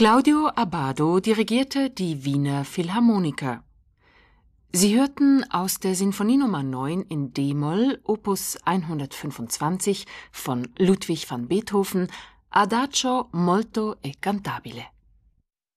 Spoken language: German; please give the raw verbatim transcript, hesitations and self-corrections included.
Claudio Abbado dirigierte die Wiener Philharmoniker. Sie hörten aus der Sinfonie Nummer neun in d-Moll, Opus hundertfünfundzwanzig von Ludwig van Beethoven, Adagio molto e cantabile.